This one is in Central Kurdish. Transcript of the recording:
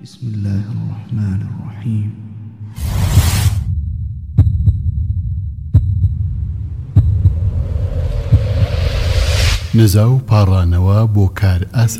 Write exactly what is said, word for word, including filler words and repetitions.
بسم الله الرحمن الرحيم. نزاو پاڕانەوە بۆ کار ئاسایی